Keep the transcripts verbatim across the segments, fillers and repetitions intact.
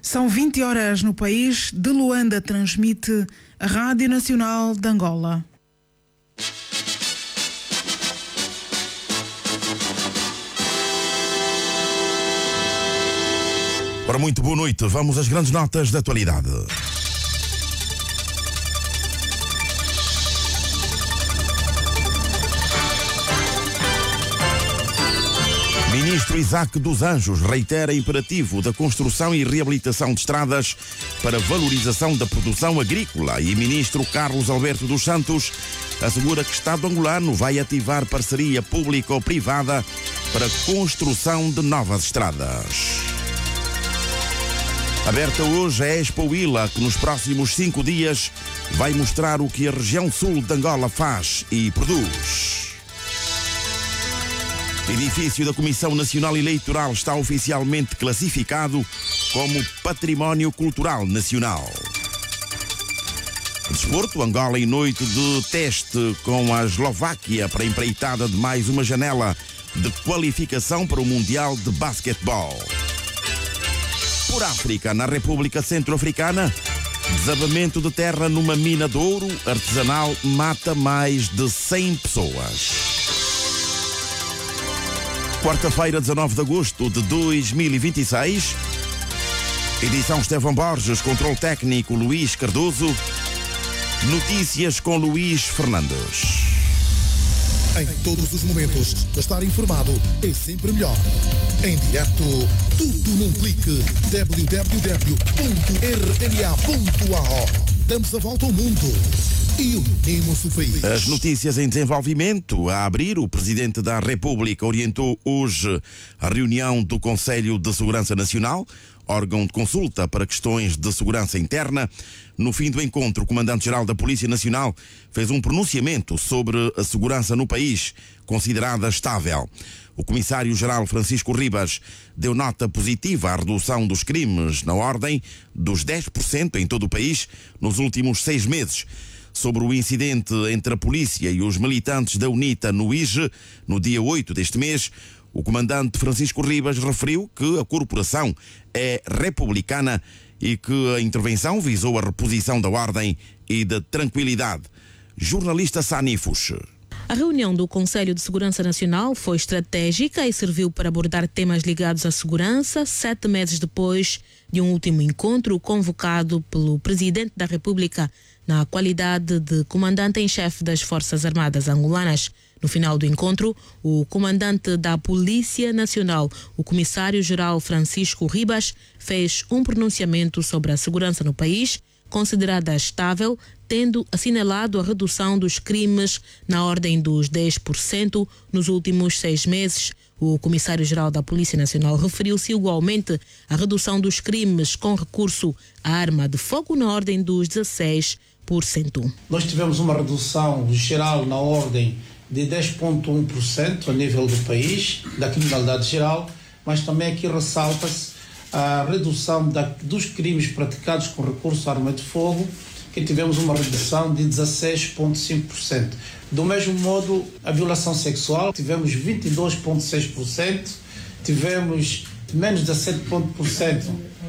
São vinte horas no país. De Luanda transmite a Rádio Nacional de Angola. Ora, muito boa noite. Vamos às grandes notas da atualidade. Ministro Isaac dos Anjos reitera imperativo da construção e reabilitação de estradas para valorização da produção agrícola e Ministro Carlos Alberto dos Santos assegura que o Estado angolano vai ativar parceria público-privada para a construção de novas estradas. Aberta hoje a Expo Ila, que nos próximos cinco dias vai mostrar o que a região sul de Angola faz e produz. O edifício da Comissão Nacional Eleitoral está oficialmente classificado como Património Cultural Nacional. Desporto, Angola em noite de teste com a Eslováquia para a empreitada de mais uma janela de qualificação para o Mundial de Basquetebol. Por África, na República Centro-Africana, desabamento de terra numa mina de ouro artesanal mata mais de cem pessoas. Quarta-feira, dezanove de agosto de dois mil e vinte e seis, edição Estevão Borges, controle técnico Luís Cardoso, notícias com Luís Fernandes. Em todos os momentos, estar informado é sempre melhor. Em direto, tudo num clique. w w w ponto r n a ponto a o. Damos a volta ao mundo e unimos o país. As notícias em desenvolvimento. A abrir, o Presidente da República orientou hoje a reunião do Conselho de Segurança Nacional, órgão de consulta para questões de segurança interna. No fim do encontro, o Comandante-Geral da Polícia Nacional fez um pronunciamento sobre a segurança no país, considerada estável. O Comissário-Geral Francisco Ribas deu nota positiva à redução dos crimes na ordem dos dez por cento em todo o país nos últimos seis meses. Sobre o incidente entre a polícia e os militantes da UNITA no I J E, no dia oito deste mês, o comandante Francisco Ribas referiu que a corporação é republicana e que a intervenção visou a reposição da ordem e da tranquilidade. Jornalista Sani Fuche. A reunião do Conselho de Segurança Nacional foi estratégica e serviu para abordar temas ligados à segurança, sete meses depois de um último encontro convocado pelo Presidente da República na qualidade de comandante em chefe das Forças Armadas angolanas. No final do encontro, o comandante da Polícia Nacional, o Comissário-Geral Francisco Ribas, fez um pronunciamento sobre a segurança no país, considerada estável, tendo assinalado a redução dos crimes na ordem dos dez por cento nos últimos seis meses. O Comissário-Geral da Polícia Nacional referiu-se igualmente à redução dos crimes com recurso à arma de fogo na ordem dos dezesseis por cento. Nós tivemos uma redução geral na ordem de dez vírgula um por cento a nível do país, da criminalidade geral, mas também aqui ressalta-se a redução da, dos crimes praticados com recurso à arma de fogo, que tivemos uma redução de dezesseis vírgula cinco por cento. Do mesmo modo, a violação sexual, tivemos vinte e dois vírgula seis por cento, tivemos menos de sete por cento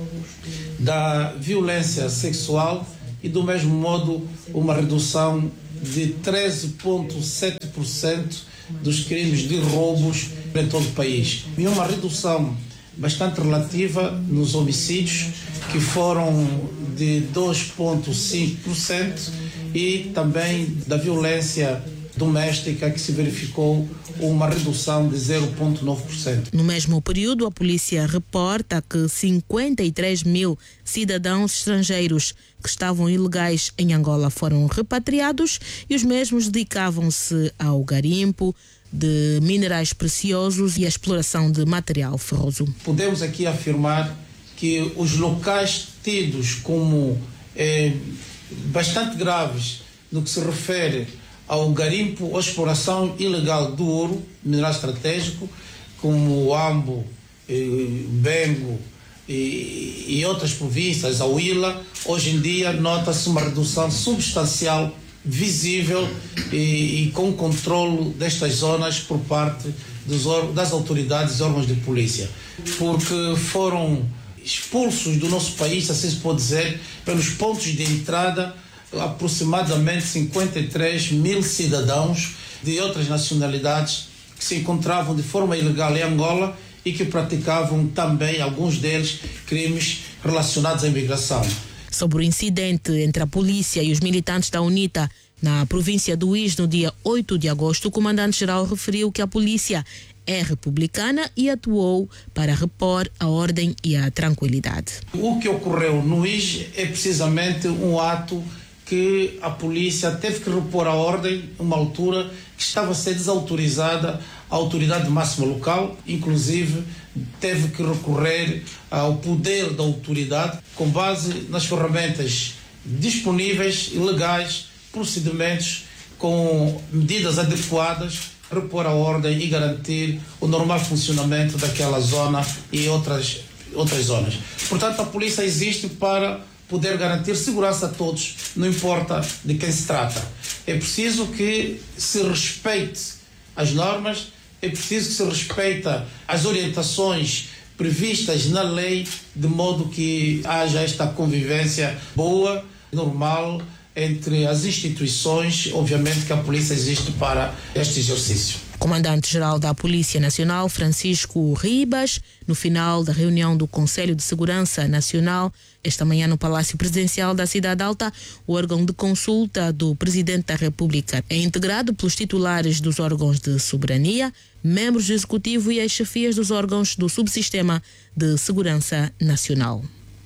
da violência sexual e, do mesmo modo, uma redução de treze vírgula sete por cento dos crimes de roubos em todo o país. E uma redução bastante relativa nos homicídios, que foram de dois vírgula cinco por cento, e também da violência doméstica, que se verificou uma redução de zero vírgula nove por cento. No mesmo período, a polícia reporta que cinquenta e três mil cidadãos estrangeiros que estavam ilegais em Angola foram repatriados e os mesmos dedicavam-se ao garimpo de minerais preciosos e a exploração de material ferroso. Podemos aqui afirmar que os locais tidos como eh, bastante graves no que se refere ao garimpo ou exploração ilegal do ouro, mineral estratégico, como o Ambo, eh, Bengo e, e outras províncias, a Huila, hoje em dia nota-se uma redução substancial, visível e, e com controle destas zonas por parte dos, das autoridades e órgãos de polícia, porque foram expulsos do nosso país, assim se pode dizer, pelos pontos de entrada, aproximadamente cinquenta e três mil cidadãos de outras nacionalidades que se encontravam de forma ilegal em Angola e que praticavam também, alguns deles, crimes relacionados à imigração. Sobre o incidente entre a polícia e os militantes da UNITA na província do Uís no dia oito de agosto, o comandante-geral referiu que a polícia é republicana e atuou para repor a ordem e a tranquilidade. O que ocorreu no Uís é precisamente um ato que a polícia teve que repor a ordem numa altura que estava a ser desautorizada a autoridade máxima local, inclusive teve que recorrer ao poder da autoridade com base nas ferramentas disponíveis e legais, procedimentos com medidas adequadas, repor a ordem e garantir o normal funcionamento daquela zona e outras, outras zonas. Portanto, a polícia existe para poder garantir segurança a todos, não importa de quem se trata. É preciso que se respeite as normas, é preciso que se respeite as orientações previstas na lei, de modo que haja esta convivência boa, normal, entre as instituições. Obviamente que a polícia existe para este exercício. Comandante-geral da Polícia Nacional, Francisco Ribas, no final da reunião do Conselho de Segurança Nacional, esta manhã no Palácio Presidencial da Cidade Alta, o órgão de consulta do Presidente da República é integrado pelos titulares dos órgãos de soberania, membros do Executivo e as chefias dos órgãos do Subsistema de Segurança Nacional.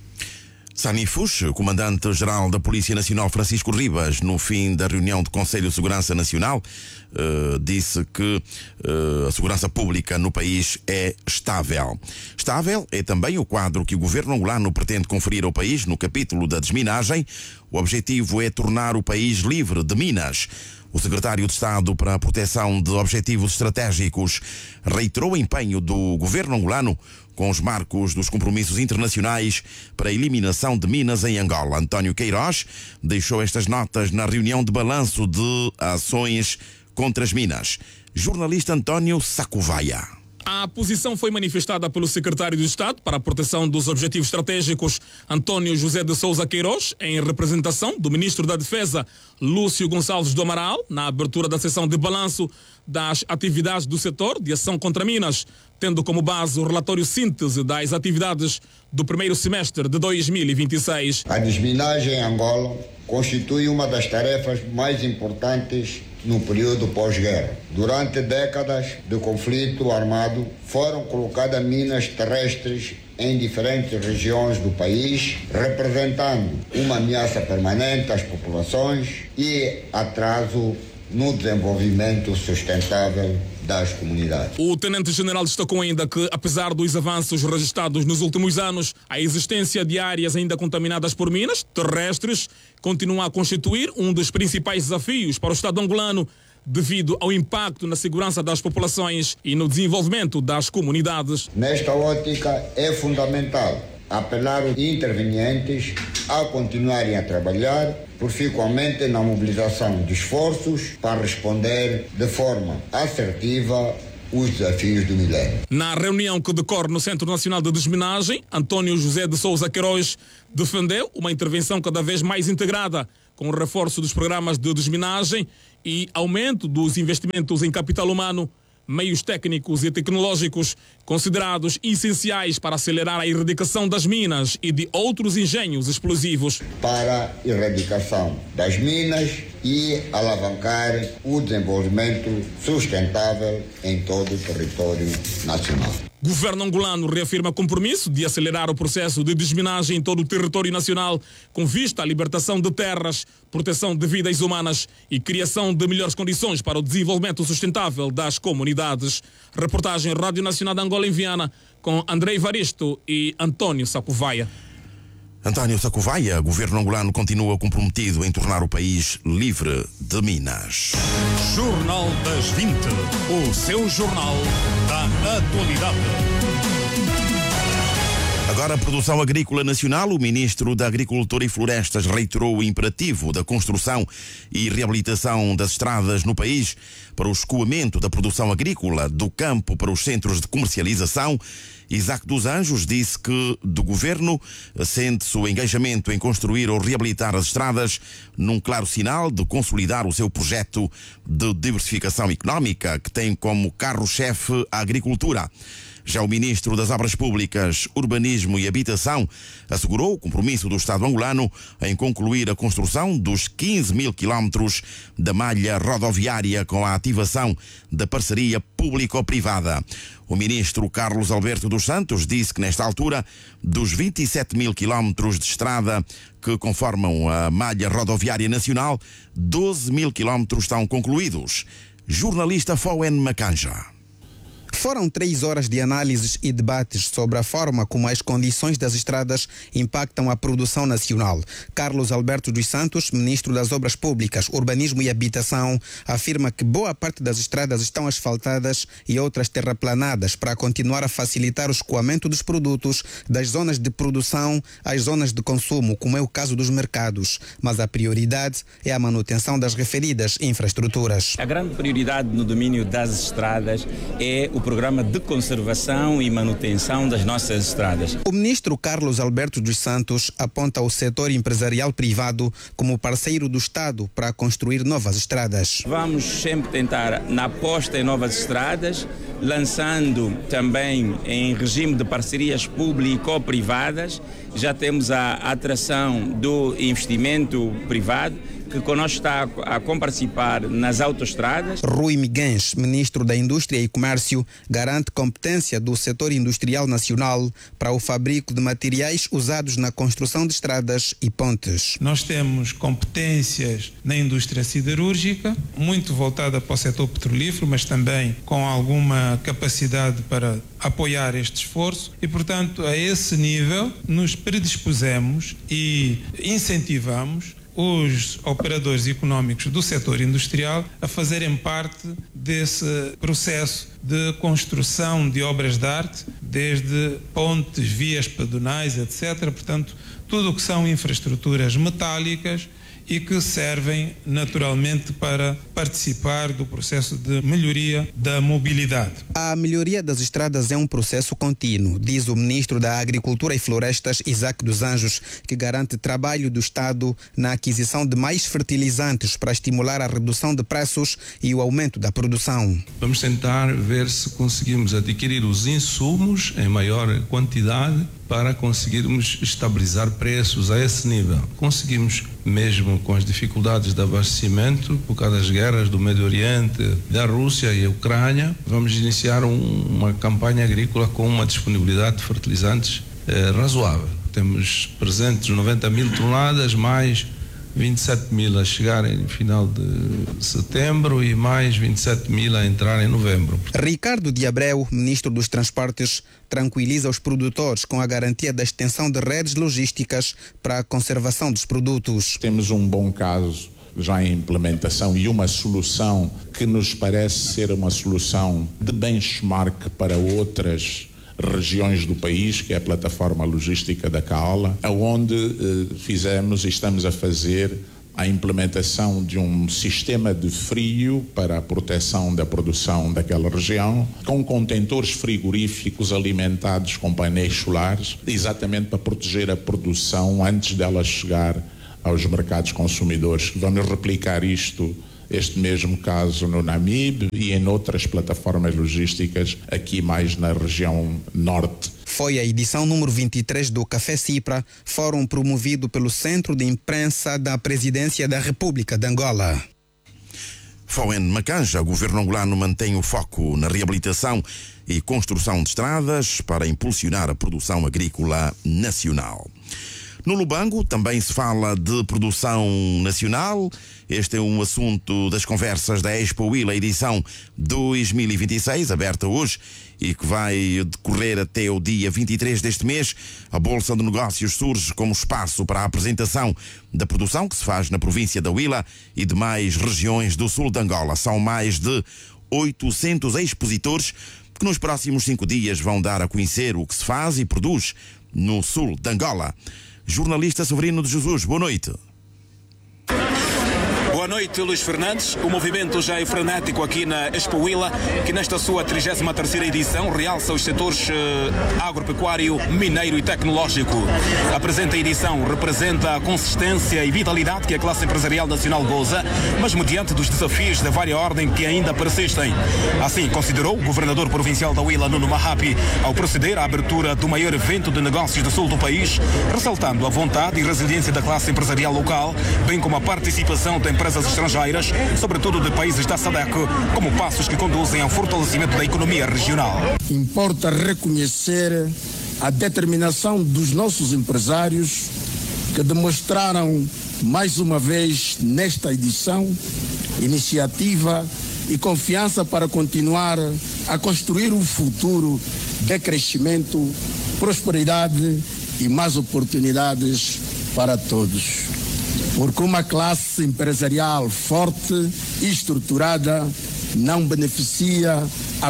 Sani Fuchs, comandante-geral da Polícia Nacional, Francisco Ribas, no fim da reunião do Conselho de Segurança Nacional, uh, disse que uh, a segurança pública no país é estável. Estável é também o quadro que o governo angolano pretende conferir ao país no capítulo da desminagem. O objetivo é tornar o país livre de minas. O secretário de Estado para a Proteção de Objetivos Estratégicos reiterou o empenho do governo angolano com os marcos dos compromissos internacionais para a eliminação de minas em Angola. António Queiroz deixou estas notas na reunião de balanço de ações contra as minas. Jornalista António Sacuvaia. A posição foi manifestada pelo secretário de Estado para a Proteção dos Objetivos Estratégicos, António José de Souza Queiroz, em representação do ministro da Defesa, Lúcio Gonçalves do Amaral, na abertura da sessão de balanço das atividades do setor de ação contra minas, tendo como base o relatório síntese das atividades do primeiro semestre de dois mil e vinte e seis. A desminagem em Angola constitui uma das tarefas mais importantes no período pós-guerra. Durante décadas de conflito armado, foram colocadas minas terrestres em diferentes regiões do país, representando uma ameaça permanente às populações e atraso no desenvolvimento sustentável das comunidades. O tenente-general destacou ainda que, apesar dos avanços registrados nos últimos anos, a existência de áreas ainda contaminadas por minas terrestres continua a constituir um dos principais desafios para o Estado angolano, devido ao impacto na segurança das populações e no desenvolvimento das comunidades. Nesta ótica, é fundamental apelar os intervenientes a continuarem a trabalhar proficuamente na mobilização de esforços para responder de forma assertiva os desafios do milénio. Na reunião que decorre no Centro Nacional de Desminagem, António José de Souza Queiroz defendeu uma intervenção cada vez mais integrada, com o reforço dos programas de desminagem e aumento dos investimentos em capital humano, meios técnicos e tecnológicos considerados essenciais para acelerar a erradicação das minas e de outros engenhos explosivos. Para a erradicação das minas e alavancar o desenvolvimento sustentável em todo o território nacional. O governo angolano reafirma compromisso de acelerar o processo de desminagem em todo o território nacional, com vista à libertação de terras, proteção de vidas humanas e criação de melhores condições para o desenvolvimento sustentável das comunidades. Reportagem Rádio Nacional de Angola em Viana, com Andrei Varisto e António Sacuvaia. António Sacuvaia, o governo angolano continua comprometido em tornar o país livre de minas. Jornal das vinte, o seu jornal da atualidade. Agora, a produção agrícola nacional. O ministro da Agricultura e Florestas reiterou o imperativo da construção e reabilitação das estradas no país para o escoamento da produção agrícola do campo para os centros de comercialização. Isaac dos Anjos disse que do governo sente-se o engajamento em construir ou reabilitar as estradas num claro sinal de consolidar o seu projeto de diversificação económica, que tem como carro-chefe a agricultura. Já o ministro das Obras Públicas, Urbanismo e Habitação assegurou o compromisso do Estado angolano em concluir a construção dos quinze mil quilómetros da malha rodoviária com a ativação da parceria público-privada. O ministro Carlos Alberto dos Santos disse que, nesta altura, dos vinte e sete mil quilómetros de estrada que conformam a malha rodoviária nacional, doze mil quilómetros estão concluídos. Jornalista Fowen Macanja. Foram três horas de análises e debates sobre a forma como as condições das estradas impactam a produção nacional. Carlos Alberto dos Santos, ministro das Obras Públicas, Urbanismo e Habitação, afirma que boa parte das estradas estão asfaltadas e outras terraplanadas para continuar a facilitar o escoamento dos produtos das zonas de produção às zonas de consumo, como é o caso dos mercados. Mas a prioridade é a manutenção das referidas infraestruturas. A grande prioridade no domínio das estradas é o programa de conservação e manutenção das nossas estradas. O ministro Carlos Alberto dos Santos aponta o setor empresarial privado como parceiro do Estado para construir novas estradas. Vamos sempre tentar, na aposta em novas estradas, lançando também em regime de parcerias público-privadas. Já temos a atração do investimento privado, que conosco está a comparticipar nas autoestradas. Rui Miguens, ministro da Indústria e Comércio, garante competência do setor industrial nacional para o fabrico de materiais usados na construção de estradas e pontes. Nós temos competências na indústria siderúrgica, muito voltada para o setor petrolífero, mas também com alguma capacidade para apoiar este esforço e, portanto, a esse nível nos predispusemos e incentivamos os operadores económicos do setor industrial a fazerem parte desse processo de construção de obras de arte, desde pontes, vias pedonais, etcétera. Portanto, tudo o que são infraestruturas metálicas e que servem naturalmente para participar do processo de melhoria da mobilidade. A melhoria das estradas é um processo contínuo, diz o ministro da Agricultura e Florestas, Isaac dos Anjos, que garante trabalho do Estado na aquisição de mais fertilizantes para estimular a redução de preços e o aumento da produção. Vamos tentar ver se conseguimos adquirir os insumos em maior quantidade para conseguirmos estabilizar preços a esse nível. Conseguimos, mesmo com as dificuldades de abastecimento, por causa das guerras do Médio Oriente, da Rússia e a Ucrânia, vamos iniciar um, uma campanha agrícola com uma disponibilidade de fertilizantes eh, razoável. Temos presentes noventa mil toneladas, mais vinte e sete mil a chegarem no final de setembro e mais vinte e sete mil a entrar em novembro. Ricardo de Abreu, ministro dos Transportes, tranquiliza os produtores com a garantia da extensão de redes logísticas para a conservação dos produtos. Temos um bom caso já em implementação e uma solução que nos parece ser uma solução de benchmark para outras regiões do país, que é a plataforma logística da Caola, onde eh, fizemos e estamos a fazer a implementação de um sistema de frio para a proteção da produção daquela região, com contentores frigoríficos alimentados com painéis solares, exatamente para proteger a produção antes dela chegar aos mercados consumidores. Vamos replicar isto, este mesmo caso no Namibe e em outras plataformas logísticas aqui mais na região norte. Foi a edição número vinte e três do Café Cipra, fórum promovido pelo Centro de Imprensa da Presidência da República de Angola. Fowen Macanja, o governo angolano mantém o foco na reabilitação e construção de estradas para impulsionar a produção agrícola nacional. No Lubango também se fala de produção nacional. Este é um assunto das conversas da Expo Willa, edição dois mil e vinte e seis, aberta hoje e que vai decorrer até o dia vinte e três deste mês. A Bolsa de Negócios surge como espaço para a apresentação da produção que se faz na província da Willa e demais regiões do sul de Angola. São mais de oitocentos expositores que nos próximos cinco dias vão dar a conhecer o que se faz e produz no sul de Angola. Jornalista Severino de Jesus, boa noite. Boa noite, Luís Fernandes. O movimento já é frenético aqui na Expo Huila, que nesta sua trigésima terceira edição realça os setores eh, agropecuário, mineiro e tecnológico. A presente edição representa a consistência e vitalidade que a classe empresarial nacional goza, mas mediante dos desafios de vária ordem que ainda persistem. Assim, considerou o governador provincial da Huila, Nuno Mahapi, ao proceder à abertura do maior evento de negócios do sul do país, ressaltando a vontade e resiliência da classe empresarial local, bem como a participação de empresas estrangeiras, sobretudo de países da SADC, como passos que conduzem ao fortalecimento da economia regional. Importa reconhecer a determinação dos nossos empresários que demonstraram mais uma vez nesta edição iniciativa e confiança para continuar a construir um futuro de crescimento, prosperidade e mais oportunidades para todos. Porque uma classe empresarial forte e estruturada não beneficia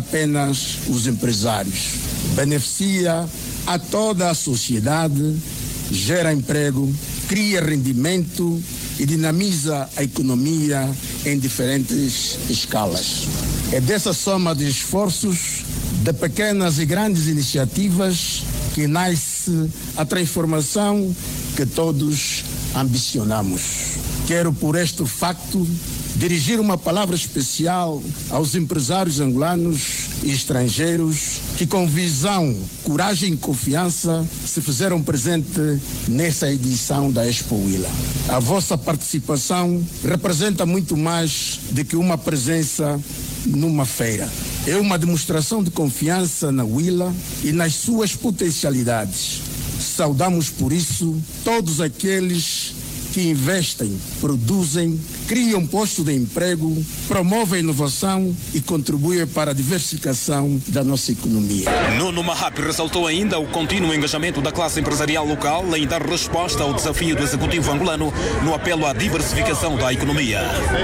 apenas os empresários, beneficia a toda a sociedade, gera emprego, cria rendimento e dinamiza a economia em diferentes escalas. É dessa soma de esforços, de pequenas e grandes iniciativas, que nasce a transformação que todos ambicionamos. Quero, por este facto, dirigir uma palavra especial aos empresários angolanos e estrangeiros que, com visão, coragem e confiança, se fizeram presente nessa edição da Expo Huila. A vossa participação representa muito mais do que uma presença numa feira. É uma demonstração de confiança na Huila e nas suas potencialidades. Saudamos, por isso, todos aqueles que investem, produzem, criam postos de emprego, promovem inovação e contribuem para a diversificação da nossa economia. Nuno Mahapi ressaltou ainda o contínuo engajamento da classe empresarial local em dar resposta ao desafio do executivo angolano no apelo à diversificação da economia.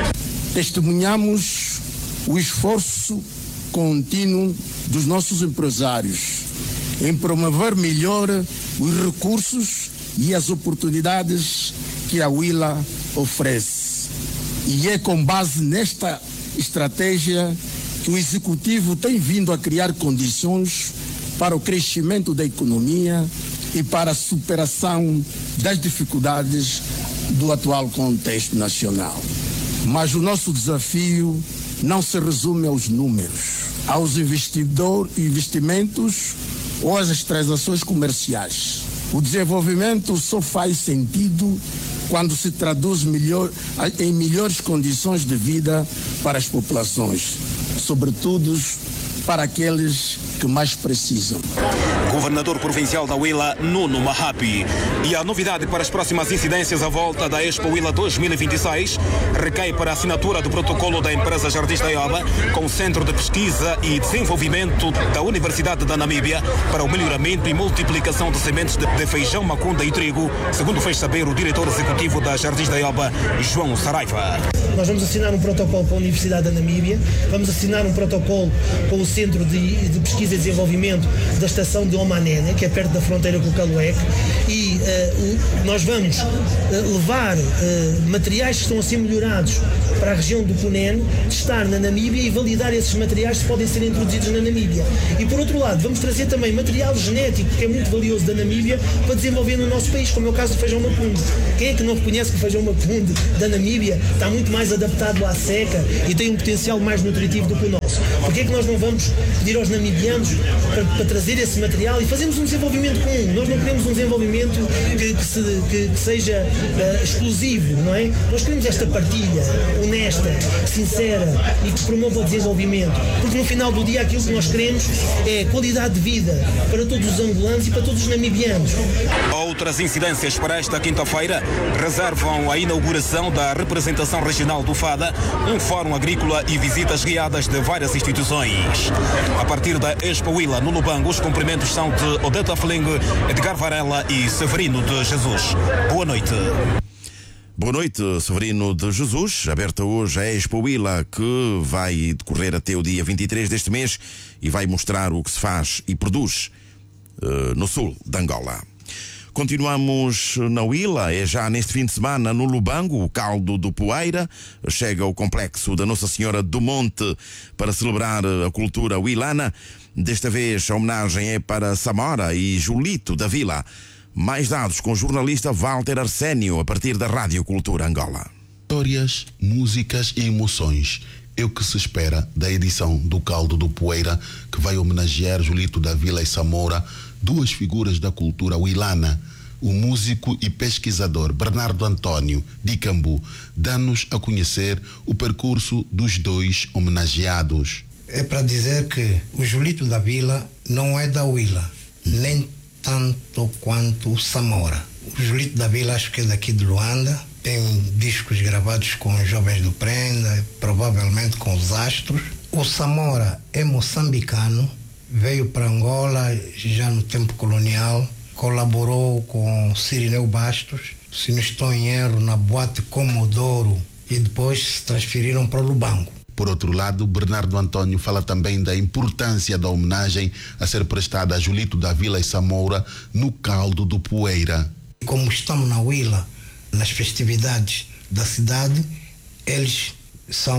Testemunhamos o esforço contínuo dos nossos empresários em promover melhor os recursos e as oportunidades que a Huila oferece. E é com base nesta estratégia que o Executivo tem vindo a criar condições para o crescimento da economia e para a superação das dificuldades do atual contexto nacional. Mas o nosso desafio não se resume aos números, aos investidor, investimentos ou às transações comerciais. O desenvolvimento só faz sentido quando se traduz melhor, em melhores condições de vida para as populações, sobretudo para aqueles que mais precisam. Governador provincial da Huila, Nuno Mahapi. E a novidade para as próximas incidências à volta da Expo Huila dois mil e vinte e seis recai para a assinatura do protocolo da empresa Jardins da Ioba com o Centro de Pesquisa e Desenvolvimento da Universidade da Namíbia para o melhoramento e multiplicação de sementes de feijão, macunda e trigo, segundo fez saber o diretor executivo da Jardins da Ioba, João Saraiva. Nós vamos assinar um protocolo com a Universidade da Namíbia, vamos assinar um protocolo com o Centro de, de Pesquisa e Desenvolvimento da Estação de Omanene, que é perto da fronteira com o Calueque, e uh, nós vamos uh, levar uh, materiais que estão a ser melhorados para a região do Cunene, testar na Namíbia e validar esses materiais se podem ser introduzidos na Namíbia. E por outro lado, vamos trazer também material genético, que é muito valioso da Namíbia, para desenvolver no nosso país, como é o caso do feijão mapunde. Quem é que não reconhece que o feijão mapunde da Namíbia está muito mais adaptado à seca e tem um potencial mais nutritivo do que o nosso? Porquê é que nós não vamos pedir aos namibianos para, para trazer esse material e fazermos um desenvolvimento comum? Nós não queremos um desenvolvimento que, que, se, que, que seja uh, exclusivo, não é? Nós queremos esta partilha honesta, sincera e que promova o desenvolvimento, porque no final do dia aquilo que nós queremos é qualidade de vida para todos os angolanos e para todos os namibianos. Outras incidências para esta quinta-feira reservam a inauguração da representação regional do FADA, um fórum agrícola e visitas guiadas de várias instituições. A partir da Expo Huila, no Lubango, os cumprimentos são de Odeta Fling, Edgar Varela e Severino de Jesus. Boa noite. Boa noite, Severino de Jesus. Aberta hoje a Expo Huila, que vai decorrer até o dia vinte e três deste mês e vai mostrar o que se faz e produz no sul de Angola. Continuamos na Huila, é já neste fim de semana no Lubango, o Caldo do Poeira. Chega ao complexo da Nossa Senhora do Monte para celebrar a cultura huilana. Desta vez a homenagem é para Samora e Julito da Vila. Mais dados com o jornalista Walter Arsénio, a partir da Rádio Cultura Angola. Histórias, músicas e emoções. É o que se espera da edição do Caldo do Poeira, que vai homenagear Julito da Vila e Samora, duas figuras da cultura huilana. O músico e pesquisador Bernardo Antônio de Cambu dá-nos a conhecer o percurso dos dois homenageados. É para dizer que o Julito da Vila não é da Huila, nem tanto quanto o Samora. O Julito da Vila acho que é daqui de Luanda, tem discos gravados com os Jovens do Prenda, provavelmente com os Astros. O Samora é moçambicano, veio para Angola já no tempo colonial, colaborou com Cirineu Bastos, se não estou em erro, na boate Comodoro, e depois se transferiram para o Lubango. Por outro lado, Bernardo Antônio fala também da importância da homenagem a ser prestada a Julito da Vila e Samora no Caldo do Poeira. Como estamos na Huila, nas festividades da cidade, eles são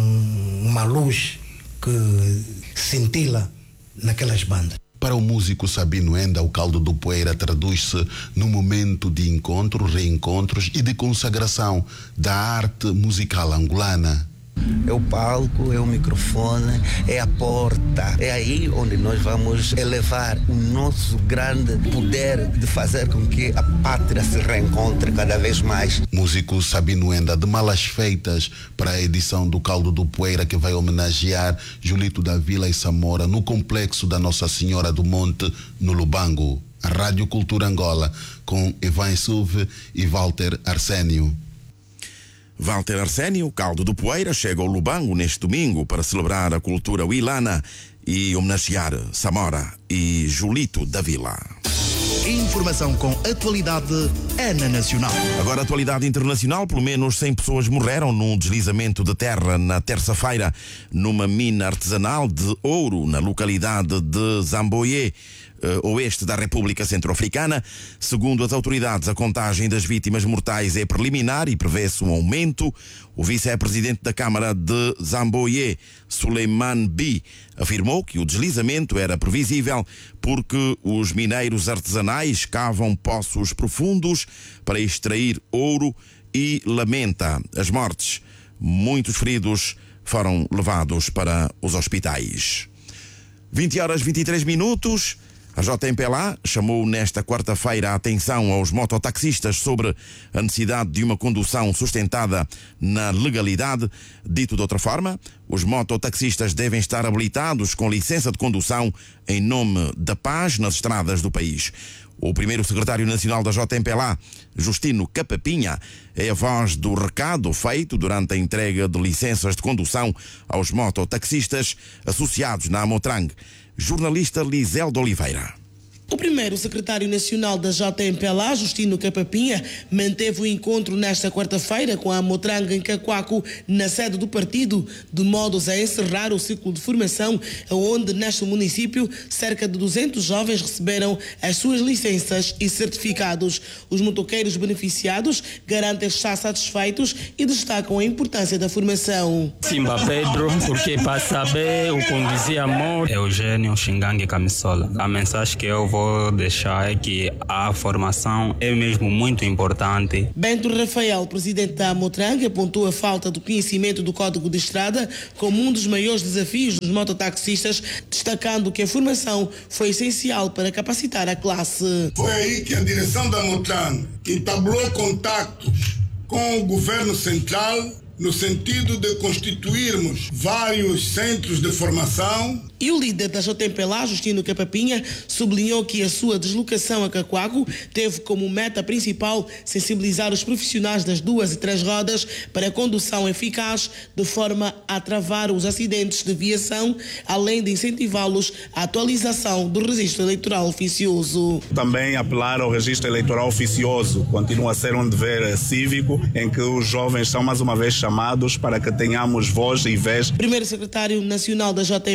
uma luz que cintila naquelas bandas. Para o músico Sabino Enda, o Caldo do Poeira traduz-se num momento de encontros, reencontros e de consagração da arte musical angolana. É o palco, é o microfone, é a porta. É aí onde nós vamos elevar o nosso grande poder de fazer com que a pátria se reencontre cada vez mais. Músico Sabino Enda, de malas feitas para a edição do Caldo do Poeira, que vai homenagear Julito da Vila e Samora no complexo da Nossa Senhora do Monte, no Lubango. A Rádio Cultura Angola, com Ivan Suve e Walter Arsénio. Walter Arsénio, Caldo do Poeira, chega ao Lubango neste domingo para celebrar a cultura huilana e homenagear Samora e Julito da Vila. Informação com atualidade é na Nacional. Agora, atualidade internacional. Pelo menos cem pessoas morreram num deslizamento de terra na terça-feira numa mina artesanal de ouro na localidade de Zamboye, oeste da República Centro-Africana. Segundo as autoridades, a contagem das vítimas mortais é preliminar e prevê-se um aumento. O vice-presidente da Câmara de Zamboye, Suleiman Bi, afirmou que o deslizamento era previsível porque os mineiros artesanais cavam poços profundos para extrair ouro e lamenta as mortes. Muitos feridos foram levados para os hospitais. vinte horas e vinte e três minutos. A J M P L A chamou nesta quarta-feira a atenção aos mototaxistas sobre a necessidade de uma condução sustentada na legalidade. Dito de outra forma, os mototaxistas devem estar habilitados com licença de condução em nome da paz nas estradas do país. O primeiro secretário nacional da J M P L A, Justino Capapinha, é a voz do recado feito durante a entrega de licenças de condução aos mototaxistas associados na Amotrang. Jornalista Liselda Oliveira. O primeiro secretário nacional da J M P L A, Justino Capapinha, manteve o encontro nesta quarta-feira com a Amotrang em Cacoaco, na sede do partido, de modos a encerrar o ciclo de formação, onde neste município cerca de duzentos jovens receberam as suas licenças e certificados. Os motoqueiros beneficiados garantem estar satisfeitos e destacam a importância da formação. Simba Pedro, porque para saber o conduzir a moto, Eugênio Xingangue Camisola. A mensagem que eu vou vou deixar é que a formação é mesmo muito importante. Bento Rafael, presidente da Amotrang, apontou a falta do conhecimento do Código de Estrada como um dos maiores desafios dos mototaxistas, destacando que a formação foi essencial para capacitar a classe. Foi aí que a direção da Amotrang entablou contactos com o governo central no sentido de constituirmos vários centros de formação. E o líder da J M P L A, Justino Capapinha, sublinhou que a sua deslocação a Cacoaco teve como meta principal sensibilizar os profissionais das duas e três rodas para a condução eficaz, de forma a travar os acidentes de viação, além de incentivá-los à atualização do registro eleitoral oficioso. Também apelar ao registro eleitoral oficioso. Continua a ser um dever cívico em que os jovens são mais uma vez chamados para que tenhamos voz e vez. Primeiro secretário nacional da J M P L A,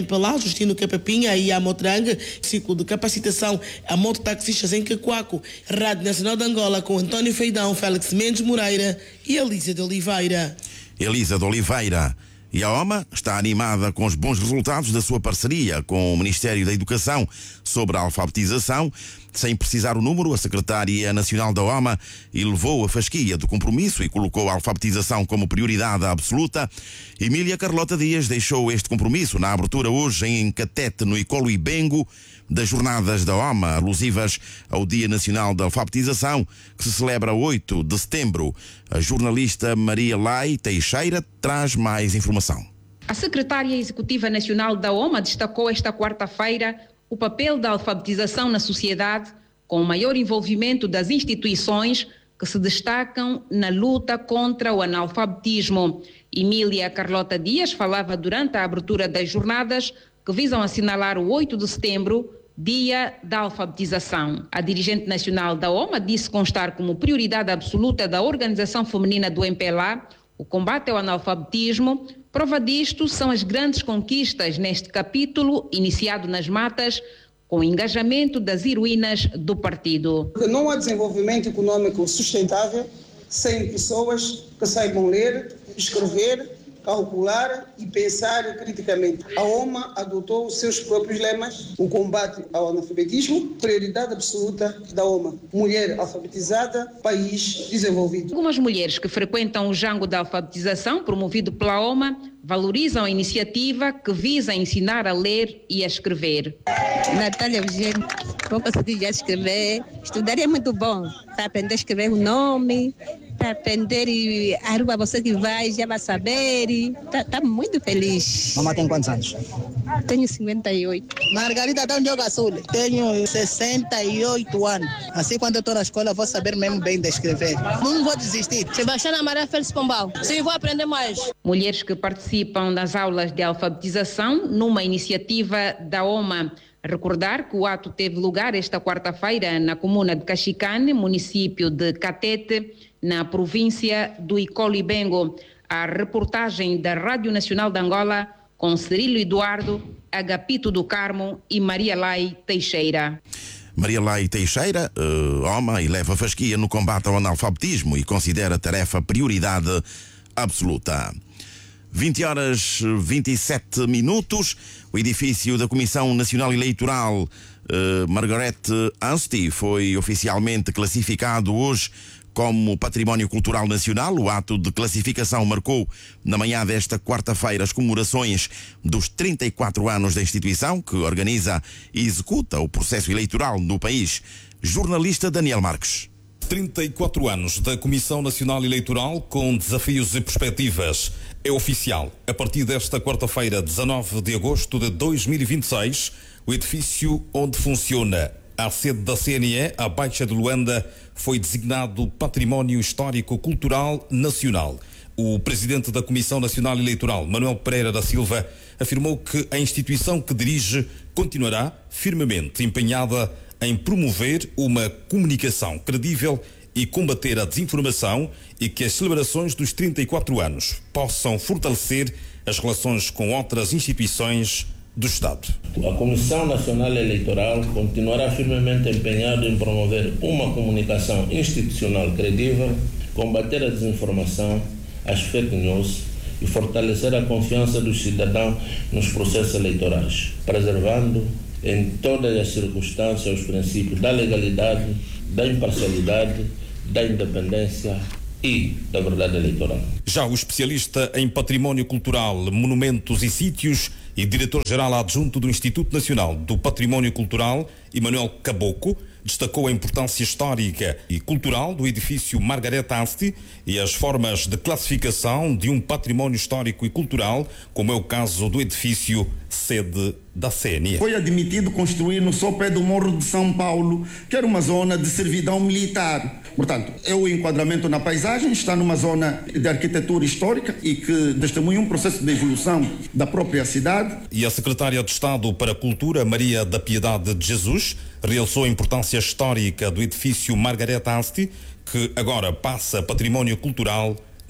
Justino Capapinha e a Motrang, ciclo de capacitação a mototaxistas em Cacoaco. Rádio Nacional de Angola com António Feidão, Félix Mendes Moreira e Elisa de Oliveira. Elisa de Oliveira. E a OMA está animada com os bons resultados da sua parceria com o Ministério da Educação sobre a alfabetização. Sem precisar o número, a Secretária Nacional da OMA elevou a fasquia do compromisso e colocou a alfabetização como prioridade absoluta. Emília Carlota Dias deixou este compromisso na abertura hoje em Catete, no Icolo Ibengo, das jornadas da OMA alusivas ao Dia Nacional da Alfabetização, que se celebra oito de setembro. A jornalista Maria Lai Teixeira traz mais informação. A secretária executiva nacional da OMA destacou esta quarta-feira o papel da alfabetização na sociedade, com o maior envolvimento das instituições que se destacam na luta contra o analfabetismo. Emília Carlota Dias falava durante a abertura das jornadas que visam assinalar o oito de setembro, Dia da Alfabetização. A dirigente nacional da OMA disse constar como prioridade absoluta da Organização Feminina do M P L A o combate ao analfabetismo. Prova disto são as grandes conquistas neste capítulo, iniciado nas matas, com o engajamento das heroínas do partido. Não há desenvolvimento econômico sustentável sem pessoas que saibam ler, escrever, calcular e pensar criticamente. A OMA adotou os seus próprios lemas: o combate ao analfabetismo, prioridade absoluta da OMA. Mulher alfabetizada, país desenvolvido. Algumas mulheres que frequentam o jango da alfabetização, promovido pela OMA, valorizam a iniciativa que visa ensinar a ler e a escrever. Natália Eugênio, vou conseguir escrever. Estudar é muito bom, para aprender a escrever o nome, para aprender e a rua você que vai já vai saber. Está tá muito feliz. Mamãe tem quantos anos? Tenho cinquenta e oito. Margarida está no Jogo Azul. Tenho sessenta e oito anos. Assim, quando eu estou na escola, vou saber mesmo bem de escrever. Não vou desistir. Sebastiana Amaré Félix Pombal. Sim, vou aprender mais. Mulheres que participam das aulas de alfabetização numa iniciativa da OMA. Recordar que o ato teve lugar esta quarta-feira na comuna de Caxicane, município de Catete, na província do Icolo Ibengo. A reportagem da Rádio Nacional de Angola com Cirilo Eduardo, Agapito do Carmo e Maria Lai Teixeira. Maria Lai Teixeira, uh, OMA, eleva a fasquia no combate ao analfabetismo e considera a tarefa prioridade absoluta. vinte horas vinte e sete minutos, o edifício da Comissão Nacional Eleitoral uh, Margaret Anstey foi oficialmente classificado hoje como Património Cultural Nacional. O ato de classificação marcou, na manhã desta quarta-feira, as comemorações dos trinta e quatro anos da instituição, que organiza e executa o processo eleitoral no país. Jornalista Daniel Marques. trinta e quatro anos da Comissão Nacional Eleitoral com desafios e perspectivas. É oficial. A partir desta quarta-feira, dezanove de agosto de dois mil e vinte e seis, o edifício onde funciona a sede da C N E, a Baixa de Luanda, foi designado Património Histórico Cultural Nacional. O presidente da Comissão Nacional Eleitoral, Manuel Pereira da Silva, afirmou que a instituição que dirige continuará firmemente empenhada em promover uma comunicação credível e combater a desinformação, e que as celebrações dos trinta e quatro anos possam fortalecer as relações com outras instituições do Estado. A Comissão Nacional Eleitoral continuará firmemente empenhada em promover uma comunicação institucional credível, combater a desinformação, as fake news e fortalecer a confiança dos cidadãos nos processos eleitorais, preservando em todas as circunstâncias os princípios da legalidade, da imparcialidade, da independência e da verdade eleitoral. Já o especialista em património cultural, monumentos e sítios e diretor-geral adjunto do Instituto Nacional do Património Cultural, Emanuel Caboclo, destacou a importância histórica e cultural do edifício Margaret Anstey e as formas de classificação de um património histórico e cultural, como é o caso do edifício sede da C N E. Foi admitido construir no sopé do Morro de São Paulo, que era uma zona de servidão militar. Portanto, é o enquadramento na paisagem, está numa zona de arquitetura histórica e que testemunha um processo de evolução da própria cidade. E a secretária de Estado para a Cultura, Maria da Piedade de Jesus, realçou a importância histórica do edifício Margaret Anstey, que agora passa a património cultural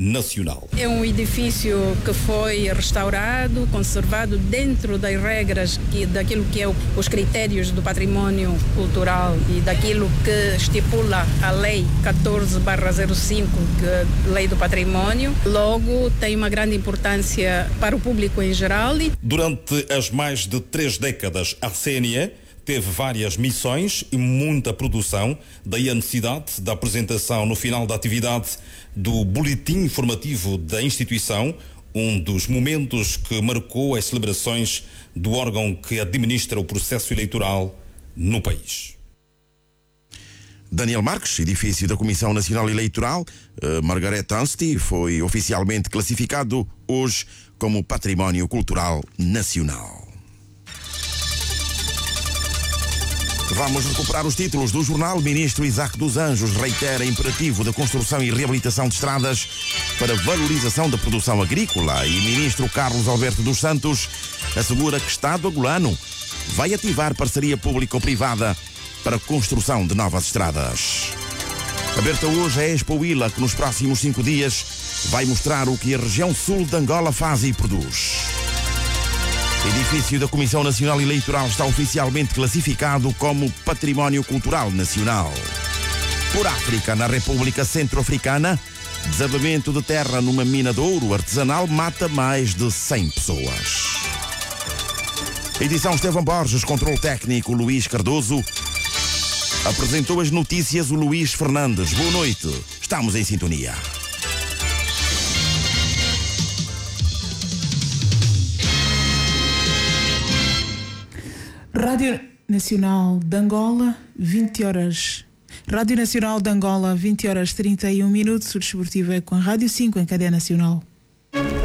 nacional. É um edifício que foi restaurado, conservado dentro das regras que, daquilo que é o, os critérios do património cultural e daquilo que estipula a Lei catorze barra zero cinco, que é a Lei do Património. Logo, tem uma grande importância para o público em geral. Durante as mais de três décadas, a C N E teve várias missões e muita produção, daí a necessidade da apresentação no final da atividade do boletim informativo da instituição, um dos momentos que marcou as celebrações do órgão que administra o processo eleitoral no país. Daniel Marques, edifício da Comissão Nacional Eleitoral, uh, Margaret Anstey, foi oficialmente classificado hoje como Património Cultural Nacional. Vamos recuperar os títulos do jornal. O ministro Isaac dos Anjos reitera imperativo da construção e reabilitação de estradas para valorização da produção agrícola. E o ministro Carlos Alberto dos Santos assegura que o Estado angolano vai ativar parceria público-privada para a construção de novas estradas. Aberta hoje a Expo Huila, que nos próximos cinco dias vai mostrar o que a região sul de Angola faz e produz. O edifício da Comissão Nacional Eleitoral está oficialmente classificado como Património Cultural Nacional. Por África, na República Centro-Africana, desabamento de terra numa mina de ouro artesanal mata mais de cem pessoas. Edição Estevão Borges, controle técnico Luís Cardoso. Apresentou as notícias o Luís Fernandes. Boa noite, estamos em sintonia. Rádio Nacional de Angola, vinte horas. Rádio Nacional de Angola, vinte horas trinta e um minutos. O desportivo é com a Rádio cinco em cadeia nacional.